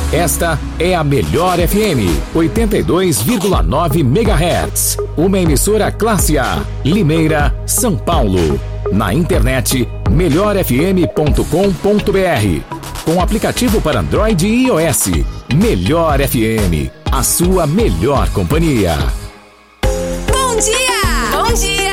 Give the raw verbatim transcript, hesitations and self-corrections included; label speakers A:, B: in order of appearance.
A: Esta é a Melhor F M, oitenta e dois vírgula nove megahertz. Uma emissora classe A, Limeira, São Paulo. Na internet, melhor f m ponto com ponto b r. Com aplicativo para Android e iOS. Melhor F M, a sua melhor companhia.
B: Bom dia! Bom dia!